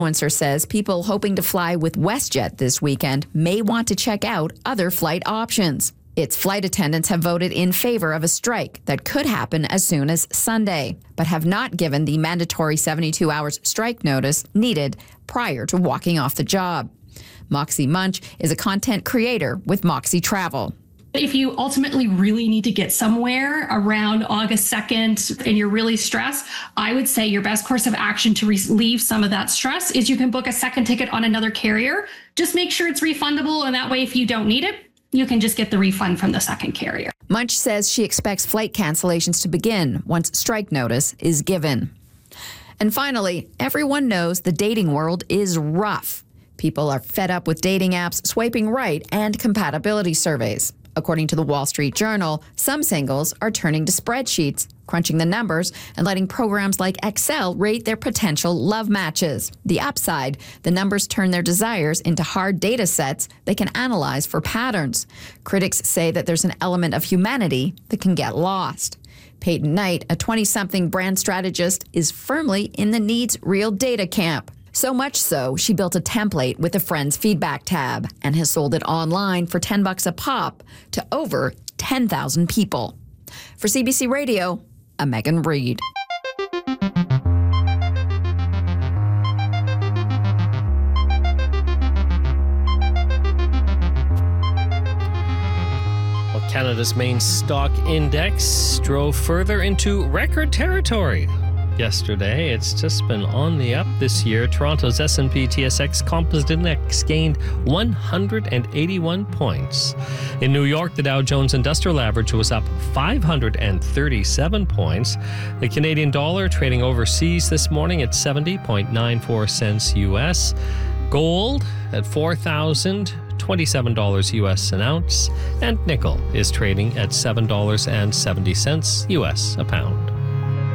Influencer says people hoping to fly with WestJet this weekend may want to check out other flight options. Its flight attendants have voted in favor of a strike that could happen as soon as Sunday, but have not given the mandatory 72 hours strike notice needed prior to walking off the job. Moxie Munch is a content creator with Moxie Travel. If you ultimately really need to get somewhere around August 2nd and you're really stressed, I would say your best course of action to relieve some of that stress is you can book a second ticket on another carrier. Just make sure it's refundable, and that way if you don't need it, you can just get the refund from the second carrier. Munch says she expects flight cancellations to begin once strike notice is given. And finally, everyone knows the dating world is rough. People are fed up with dating apps, swiping right, and compatibility surveys. According to the Wall Street Journal, some singles are turning to spreadsheets, crunching the numbers, and letting programs like Excel rate their potential love matches. The upside, the numbers turn their desires into hard data sets they can analyze for patterns. Critics say that there's an element of humanity that can get lost. Peyton Knight, a 20-something brand strategist, is firmly in the needs real data camp. So much so, she built a template with a friend's feedback tab and has sold it online for $10 a pop to over 10,000 people. For CBC Radio, I'm Megan Reid. Well, Canada's main stock index drove further into record territory yesterday. It's just been on the up this year. Toronto's S&P TSX Composite Index gained 181 points. In New York, the Dow Jones Industrial Average was up 537 points. The Canadian dollar trading overseas this morning at 70.94 cents US. Gold at $4,027 US an ounce. And nickel is trading at $7.70 US a pound.